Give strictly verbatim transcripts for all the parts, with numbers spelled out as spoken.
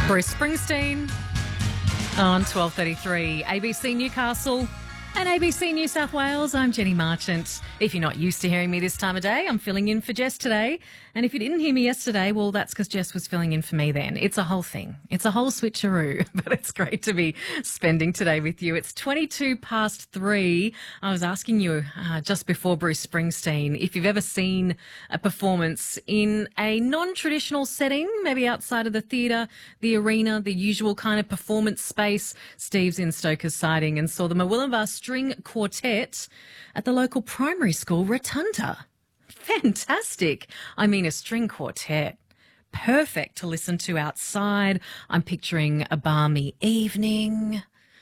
Bruce Springsteen on twelve thirty-three A B C Newcastle and A B C New South Wales. I'm Jenny Marchant. If you're not used to hearing me this time of day, I'm filling in for Jess today. And if you didn't hear me yesterday, well, that's because Jess was filling in for me then. It's a whole thing. It's a whole switcheroo, but it's great to be spending today with you. It's twenty-two past three. I was asking you uh, just before Bruce Springsteen if you've ever seen a performance in a non-traditional setting, maybe outside of the theatre, the arena, the usual kind of performance space. Steve's in Stoker's Siding and saw the Murwillumbah String Quartet at the local primary school Rotunda. Fantastic. I mean, a string quartet. Perfect to listen to outside. I'm picturing a balmy evening.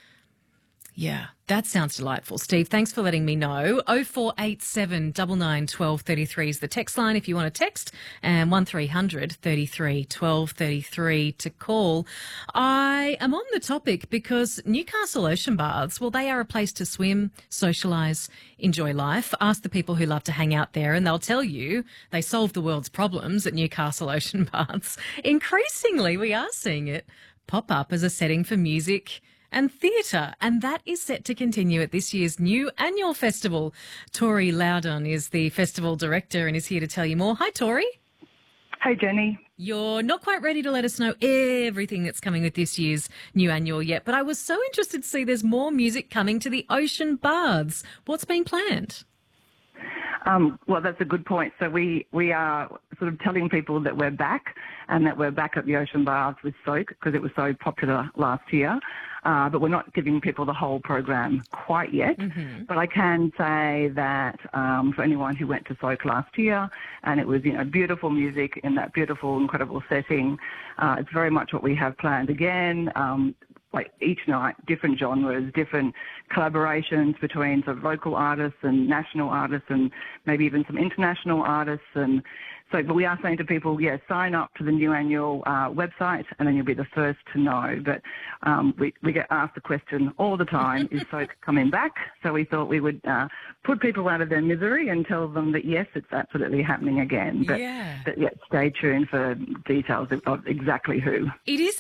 Yeah, that sounds delightful. Steve, thanks for letting me know. oh four eight seven, nine nine, one two three three is the text line if you want to text, and one three hundred, thirty-three, twelve thirty-three to call. I am on the topic because Newcastle Ocean Baths, well, they are a place to swim, socialise, enjoy life. Ask the people who love to hang out there and they'll tell you they solve the world's problems at Newcastle Ocean Baths. Increasingly, we are seeing it pop up as a setting for music and theatre, and that is set to continue at this year's new annual festival. Tori Loudon is the festival director and is here to tell you more. Hi, Tori. Hey, Jenny. You're not quite ready to let us know everything that's coming with this year's new annual yet, but I was so interested to see there's more music coming to the Ocean Baths. What's being planned? Um, well, that's a good point. So we, we are sort of telling people that we're back and that we're back at the Ocean Baths with Soak because it was so popular last year. Uh, but we're not giving people the whole program quite yet. Mm-hmm. But I can say that um, for anyone who went to Soak last year, and it was, you know, beautiful music in that beautiful, incredible setting, uh, it's very much what we have planned again. Um, like each night, different genres, different collaborations between sort of local artists and national artists and maybe even some international artists. And so, but we are saying to people, yeah, sign up to the new annual uh, website and then you'll be the first to know. But um, we, we get asked the question all the time, is Soak coming back? So we thought we would uh, put people out of their misery and tell them that, yes, it's absolutely happening again. But, yeah. but yeah, stay tuned for details of, of exactly who. It is